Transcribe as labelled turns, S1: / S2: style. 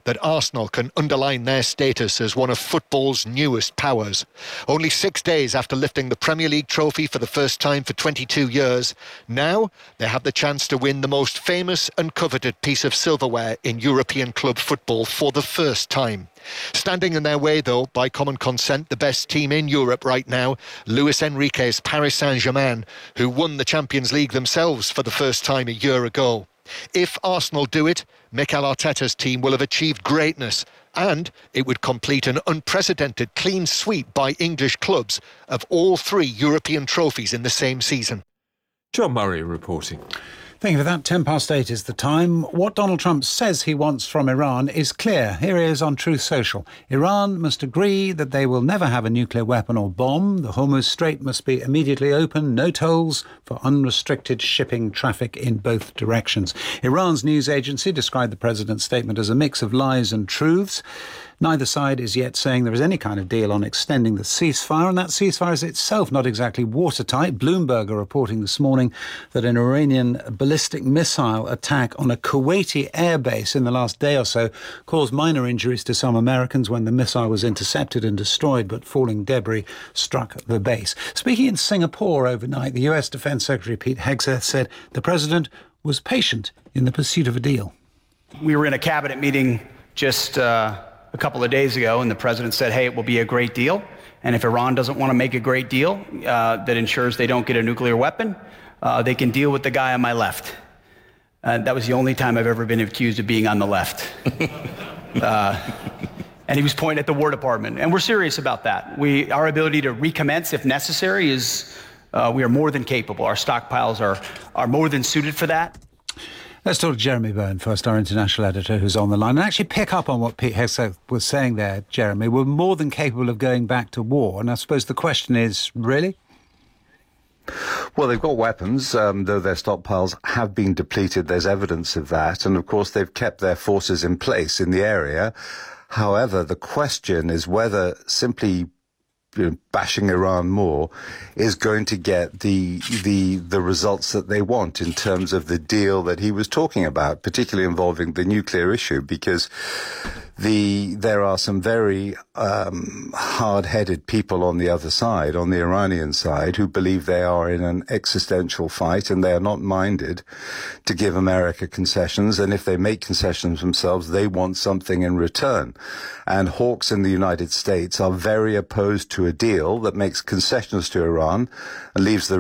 S1: that Arsenal can underline their status as one of football's newest powers. Only 6 days after lifting the Premier League trophy for the first time for 22 years, now they have the chance to win the most famous and coveted piece of silverware in European club football for the first time. Standing in their way, though, by common consent, the best team in Europe right now, Luis Enrique's Paris Saint-Germain, who won the Champions League themselves for the first time a year ago. If Arsenal do it, Mikel Arteta's team will have achieved greatness, and it would complete an unprecedented clean sweep by English clubs of all 3 European trophies in the same season.
S2: John Murray reporting.
S3: Thank you for that. 8:10 is the time. What Donald Trump says he wants from Iran is clear. Here he is on Truth Social. Iran must agree that they will never have a nuclear weapon or bomb. The Hormuz Strait must be immediately open, no tolls for unrestricted shipping traffic in both directions. Iran's news agency described the president's statement as a mix of lies and truths. Neither side is yet saying there is any kind of deal on extending the ceasefire, and that ceasefire is itself not exactly watertight. Bloomberg are reporting this morning that an Iranian ballistic missile attack on a Kuwaiti airbase in the last day or so caused minor injuries to some Americans when the missile was intercepted and destroyed, but falling debris struck the base. Speaking in Singapore overnight, the US Defense Secretary Pete Hegseth said the president was patient in the pursuit of a deal.
S4: We were in a cabinet meeting just a couple of days ago, and the president said, hey, it will be a great deal. And if Iran doesn't want to make a great deal that ensures they don't get a nuclear weapon, they can deal with the guy on my left. That was the only time I've ever been accused of being on the left. And he was pointing at the War Department. And we're serious about that. Our ability to recommence if necessary is, we are more than capable. Our stockpiles are more than suited for that.
S3: Let's talk to Jeremy Byrne first, our international editor, who's on the line, and actually pick up on what Pete Hegseth was saying there, Jeremy. We're more than capable of going back to war, and I suppose the question is, really?
S5: Well, they've got weapons, though their stockpiles have been depleted. There's evidence of that. And, of course, they've kept their forces in place in the area. However, the question is whether simply bashing Iran more is going to get the results that they want in terms of the deal that he was talking about, particularly involving the nuclear issue, because there are some very hard-headed people on the other side, on the Iranian side, who believe they are in an existential fight, and they are not minded to give America concessions. And if they make concessions themselves, they want something in return. And hawks in the United States are very opposed to a deal that makes concessions to Iran and leaves the